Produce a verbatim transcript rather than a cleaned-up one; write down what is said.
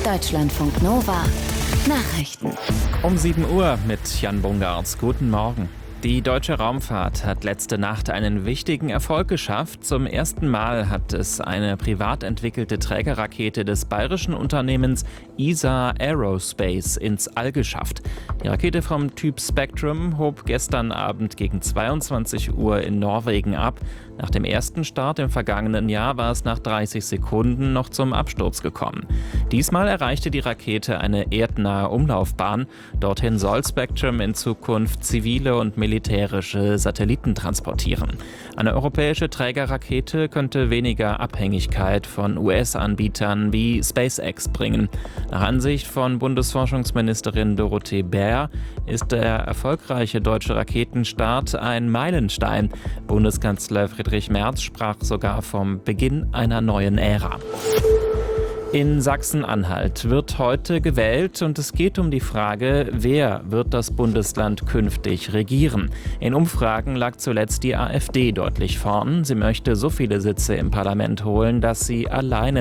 Deutschlandfunk Nova Nachrichten. Um sieben Uhr mit Jan Bungartz. Guten Morgen. Die deutsche Raumfahrt hat letzte Nacht einen wichtigen Erfolg geschafft. Zum ersten Mal hat es eine privat entwickelte Trägerrakete des bayerischen Unternehmens E S A Aerospace ins All geschafft. Die Rakete vom Typ Spectrum hob gestern Abend gegen zweiundzwanzig Uhr in Norwegen ab. Nach dem ersten Start im vergangenen Jahr war es nach dreißig Sekunden noch zum Absturz gekommen. Diesmal erreichte die Rakete eine erdnahe Umlaufbahn. Dorthin soll Spectrum in Zukunft zivile und militärische Satelliten transportieren. Eine europäische Trägerrakete könnte weniger Abhängigkeit von U S-Anbietern wie SpaceX bringen. Nach Ansicht von Bundesforschungsministerin Dorothee Bär ist der erfolgreiche deutsche Raketenstart ein Meilenstein. Bundeskanzler Friedrich Merz sprach sogar vom Beginn einer neuen Ära. In Sachsen-Anhalt wird heute gewählt und es geht um die Frage, wer wird das Bundesland künftig regieren. In Umfragen lag zuletzt die AfD deutlich vorn. Sie möchte so viele Sitze im Parlament holen, dass sie alleine